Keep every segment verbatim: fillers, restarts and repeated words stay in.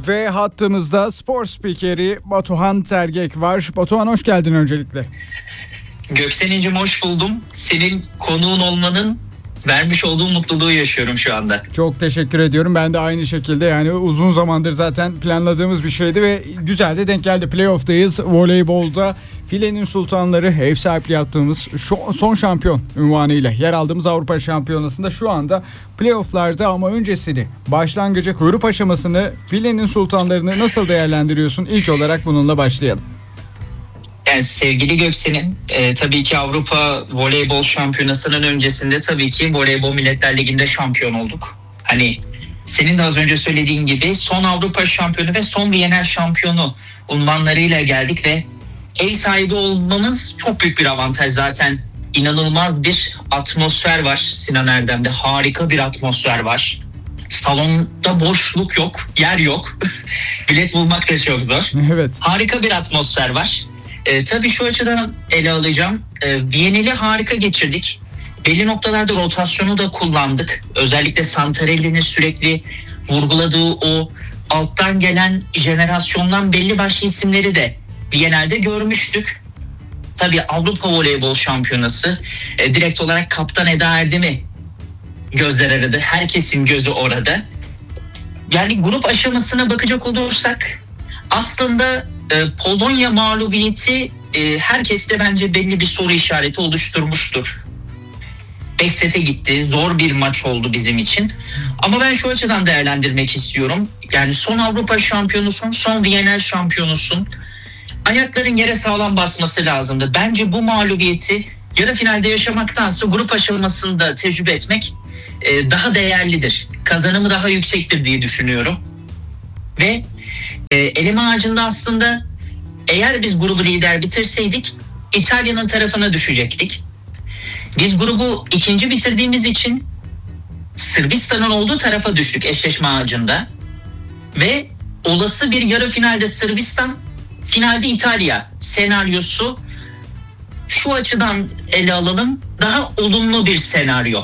Ve hattımızda spor spikeri Batuhan Tergek var. Batuhan, hoş geldin öncelikle. Göksen'cim hoş buldum. Senin konuğun olmanın vermiş olduğu mutluluğu yaşıyorum şu anda. Çok teşekkür ediyorum. Ben de aynı şekilde, yani uzun zamandır zaten planladığımız bir şeydi ve güzel de denk geldi. Playoff'tayız. Voleybolda Filenin Sultanları ev sahipliği yaptığımız şu son şampiyon unvanıyla yer aldığımız Avrupa Şampiyonası'nda şu anda playoff'larda, ama öncesini, başlangıcı, grup aşamasını, Filenin Sultanlarını nasıl değerlendiriyorsun? İlk olarak bununla başlayalım. Yani sevgili Göksen'in e, tabii ki Avrupa Voleybol Şampiyonası'nın öncesinde tabii ki Voleybol Milletler Ligi'nde şampiyon olduk. Hani senin de az önce söylediğin gibi son Avrupa şampiyonu ve son Viyener şampiyonu unvanlarıyla geldik ve ev sahibi olmamız çok büyük bir avantaj zaten. İnanılmaz bir atmosfer var Sinan Erdem'de. Harika bir atmosfer var. Salonda boşluk yok, yer yok. Bilet bulmak da çok zor. Evet. Harika bir atmosfer var. E, tabii şu açıdan ele alacağım. E, Viyana'yı harika geçirdik. Belli noktalarda rotasyonu da kullandık. Özellikle Santarelli'nin sürekli vurguladığı o alttan gelen jenerasyondan belli başlı isimleri de Viyana'da görmüştük. Tabii Avrupa Voleybol Şampiyonası e, direkt olarak Kaptan Eda Erdem'i gözler aradı. Herkesin gözü orada. Yani grup aşamasına bakacak olursak aslında e, Polonya mağlubiyeti e, herkeste bence belli bir soru işareti oluşturmuştur. beş sete gitti. Zor bir maç oldu bizim için. Ama ben şu açıdan değerlendirmek istiyorum. Yani son Avrupa şampiyonusun, son Viyener şampiyonusun. Ayakların yere sağlam basması lazımdı. Bence bu mağlubiyeti yarı finalde yaşamaktansa grup aşamasında tecrübe etmek e, daha değerlidir. Kazanımı daha yüksektir diye düşünüyorum. Ve e, eleme ağacında aslında eğer biz grubu lider bitirseydik İtalya'nın tarafına düşecektik. Biz grubu ikinci bitirdiğimiz için Sırbistan'ın olduğu tarafa düştük eşleşme ağacında. Ve olası bir yarı finalde Sırbistan, finalde İtalya senaryosu şu açıdan ele alalım. Daha olumlu bir senaryo.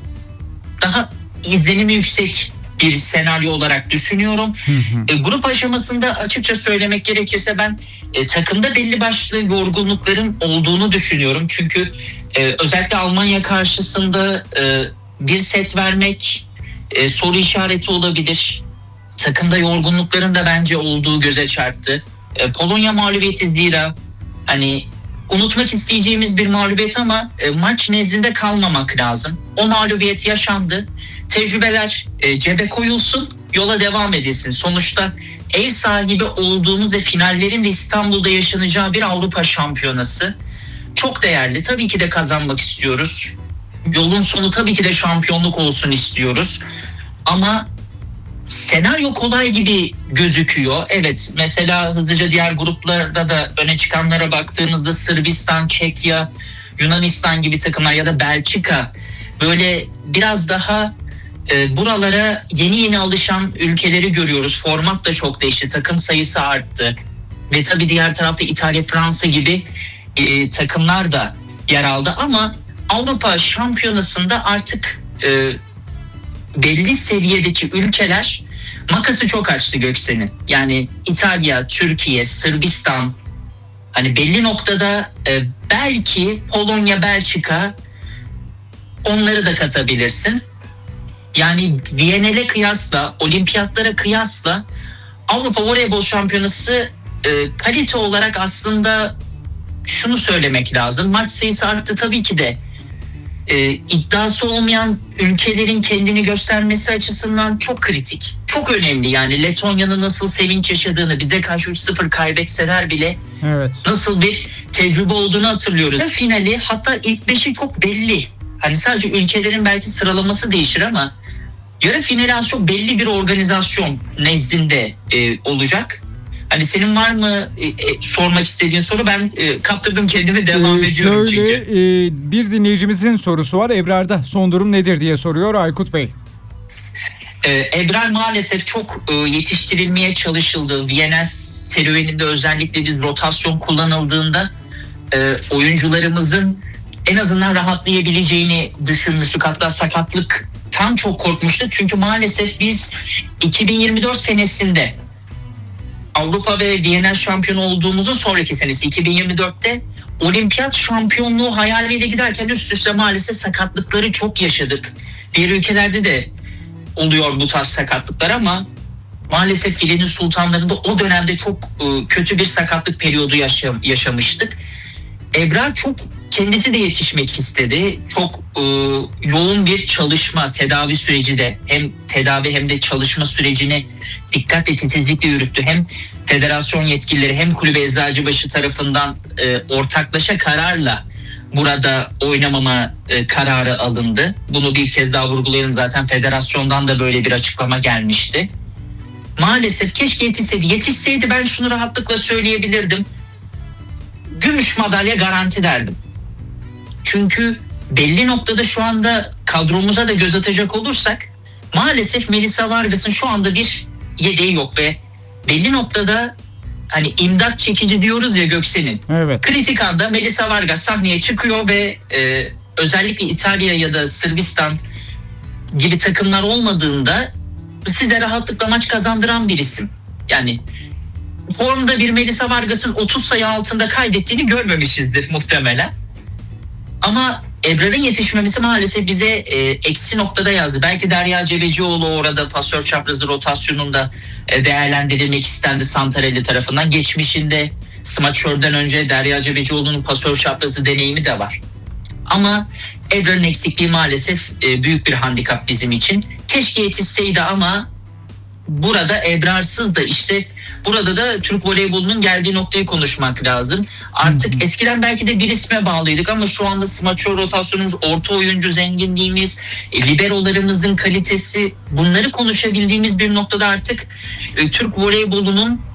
Daha izlenimi yüksek bir senaryo olarak düşünüyorum. Hı hı. E, grup aşamasında açıkça söylemek gerekirse ben e, takımda belli başlı yorgunlukların olduğunu düşünüyorum. Çünkü e, özellikle Almanya karşısında e, bir set vermek e, soru işareti olabilir. Takımda yorgunlukların da bence olduğu göze çarptı. E, Polonya mağlubiyeti zira hani unutmak isteyeceğimiz bir mağlubiyet ama e, maç nezdinde kalmamak lazım. O mağlubiyet yaşandı. Tecrübeler e, cebe koyulsun, yola devam edilsin. Sonuçta ev sahibi olduğumuz ve finallerin de İstanbul'da yaşanacağı bir Avrupa Şampiyonası çok değerli. Tabii ki de kazanmak istiyoruz. Yolun sonu tabii ki de şampiyonluk olsun istiyoruz. Ama senaryo kolay gibi gözüküyor. Evet, mesela hızlıca diğer gruplarda da öne çıkanlara baktığımızda Sırbistan, Çekya, Yunanistan gibi takımlar ya da Belçika böyle biraz daha e, buralara yeni yeni alışan ülkeleri görüyoruz. Format da çok değişti. Takım sayısı arttı. Ve tabii diğer tarafta İtalya, Fransa gibi e, takımlar da yer aldı. Ama Avrupa Şampiyonası'nda artık e, belli seviyedeki ülkeler makası çok açtı Göksen'in. Yani İtalya, Türkiye, Sırbistan, hani belli noktada e, belki Polonya, Belçika, onları da katabilirsin. Yani Viyana'ya kıyasla, olimpiyatlara kıyasla Avrupa Voleybol Şampiyonası e, kalite olarak aslında şunu söylemek lazım. Maç sayısı arttı tabii ki de. E, iddiası olmayan ülkelerin kendini göstermesi açısından çok kritik. Çok önemli yani Letonya'nın nasıl sevinç yaşadığını, bize karşı üç sıfır kaybetseler bile evet, nasıl bir tecrübe olduğunu hatırlıyoruz. Finali, hatta ilk beşi çok belli. Hani sadece ülkelerin belki sıralaması değişir ama yarı finali az çok belli bir organizasyon nezdinde e, olacak. Hani senin var mı e, e, sormak istediğin soru? Ben e, kaptırdım kendimi, devam ee, ediyorum şöyle, çünkü. E, bir dinleyicimizin sorusu var. Ebrar'da son durum nedir diye soruyor Aykut Bey. Ee, Ebrar maalesef çok e, yetiştirilmeye çalışıldı. Viyana serüveninde özellikle bir rotasyon kullanıldığında e, oyuncularımızın en azından rahatlayabileceğini düşünmüştük. Hatta sakatlıktan çok korkmuştuk. Çünkü maalesef biz iki bin yirmi dört senesinde Avrupa ve Viyana şampiyonu olduğumuzun sonraki senesi iki bin yirmi dörtte olimpiyat şampiyonluğu hayaliyle giderken üst üste maalesef sakatlıkları çok yaşadık. Diğer ülkelerde de oluyor bu tarz sakatlıklar ama maalesef filenin sultanlarında o dönemde çok e, kötü bir sakatlık periyodu yaşam, yaşamıştık. Ebrar çok kendisi de yetişmek istedi. Çok e, yoğun bir çalışma, tedavi süreci de hem tedavi hem de çalışma sürecini dikkatle, titizlikle yürüttü. Hem federasyon yetkilileri hem kulübe Eczacıbaşı tarafından e, ortaklaşa kararla burada oynamama e, kararı alındı. Bunu bir kez daha vurgulayalım, zaten federasyondan da böyle bir açıklama gelmişti. Maalesef keşke yetişseydi. Yetişseydi ben şunu rahatlıkla söyleyebilirdim. Gümüş madalya garanti derdim. Çünkü belli noktada şu anda kadromuza da göz atacak olursak maalesef Melisa Vargas'ın şu anda bir yedeği yok ve belli noktada hani imdat çekici diyoruz ya Göksel'in. Evet. Kritik anda Melisa Vargas sahneye çıkıyor ve e, özellikle İtalya ya da Sırbistan gibi takımlar olmadığında size rahatlıkla maç kazandıran bir isim. Yani formda bir Melisa Vargas'ın otuz sayı altında kaydettiğini görmemişizdir muhtemelen. Ama Ebrar'ın yetişmemesi maalesef bize e, eksi noktada yazdı. Belki Derya Cebecioğlu orada pasör çaprazı rotasyonunda e, değerlendirilmek istendi Santarelli tarafından. Geçmişinde smaçörden önce Derya Cebecioğlu'nun pasör çaprazı deneyimi de var. Ama Ebrar'ın eksikliği maalesef e, büyük bir handikap bizim için. Keşke yetişseydi ama burada Ebrar'sız da işte burada da Türk voleybolunun geldiği noktayı konuşmak lazım. Artık eskiden belki de bir isme bağlıydık ama şu anda smaçör rotasyonumuz, orta oyuncu zenginliğimiz, liberolarımızın kalitesi, bunları konuşabildiğimiz bir noktada artık e, Türk voleybolunun